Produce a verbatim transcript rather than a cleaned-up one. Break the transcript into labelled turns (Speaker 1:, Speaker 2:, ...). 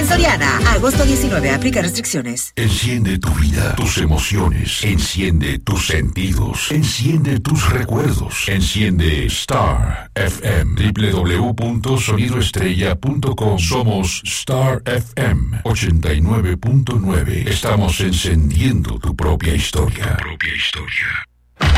Speaker 1: Soriana, agosto diecinueve, aplica restricciones.
Speaker 2: Enciende tu vida, tus emociones, enciende tus sentidos, enciende tus recuerdos, enciende Star F M, doble u doble u doble u punto sonido estrella punto com. Somos Star F M ochenta y nueve punto nueve. Estamos encendiendo tu propia historia. Tu propia historia.